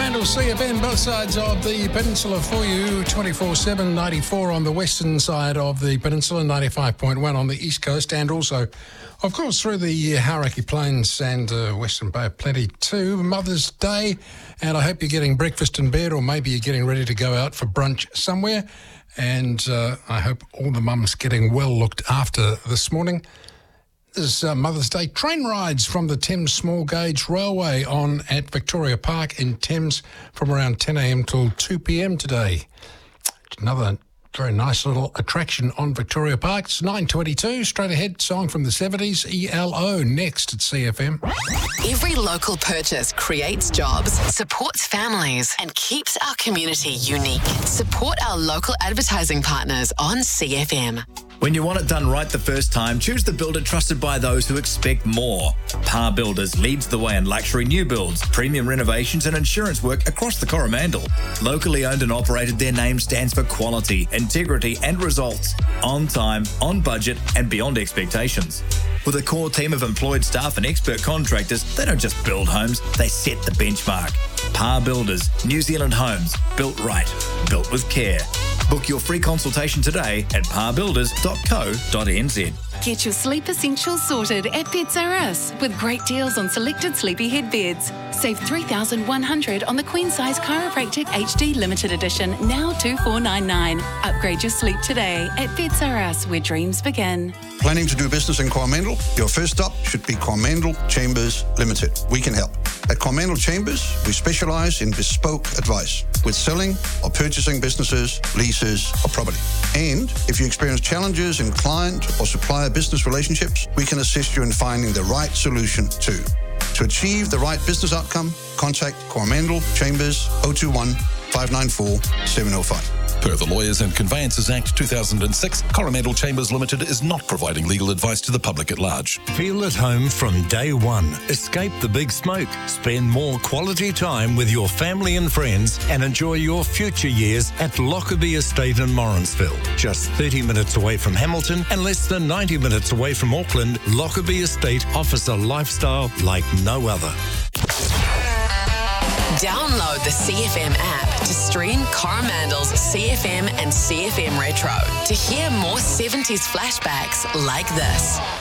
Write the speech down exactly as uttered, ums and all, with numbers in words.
Coromandel C F M, both sides of the peninsula for you, twenty-four seven, ninety-four on the western side of the peninsula, ninety-five point one on the east coast, and also, of course, through the Hauraki Plains and uh, Western Bay of Plenty too. Mother's Day, and I hope you're getting breakfast in bed, or maybe you're getting ready to go out for brunch somewhere, and uh, I hope all the mums getting well looked after this morning. This is uh, Mother's Day. Train rides from the Thames Small Gauge Railway on at Victoria Park in Thames from around ten a.m. till two p.m. today. Another very nice little attraction on Victoria Park. It's nine twenty-two. Straight ahead, song from the seventies, E L O, next at C F M. Every local purchase creates jobs, supports families, and keeps our community unique. Support our local advertising partners on C F M. When you want it done right the first time, choose the builder trusted by those who expect more. Par Builders leads the way in luxury new builds, premium renovations and insurance work across the Coromandel. Locally owned and operated, their name stands for quality, integrity and results. On time, on budget and beyond expectations. With a core team of employed staff and expert contractors, they don't just build homes, they set the benchmark. Par Builders, New Zealand homes, built right, built with care. Book your free consultation today at par builders dot co dot n z. Get your sleep essentials sorted at Beds R Us with great deals on selected sleepy head beds. Save three thousand one hundred dollars on the Queen Size Chiropractic H D Limited Edition, now two thousand four hundred ninety-nine dollars. Upgrade your sleep today at Beds R Us, where dreams begin. Planning to do business in Coromandel? Your first stop should be Coromandel Chambers Limited. We can help. At Coromandel Chambers, we specialise in bespoke advice with selling or purchasing businesses, leases or property. And if you experience challenges in client or supplier business relationships, we can assist you in finding the right solution too. To achieve the right business outcome, contact Coromandel Chambers oh two one, five nine four, seven oh five. Per the Lawyers and Conveyances Act two thousand six, Coromandel Chambers Limited is not providing legal advice to the public at large. Feel at home from day one. Escape the big smoke. Spend more quality time with your family and friends and enjoy your future years at Lockerbie Estate in Morrinsville. Just thirty minutes away from Hamilton and less than ninety minutes away from Auckland, Lockerbie Estate offers a lifestyle like no other. Download the C F M app to stream Coromandel's C F M and C F M Retro to hear more seventies flashbacks like this.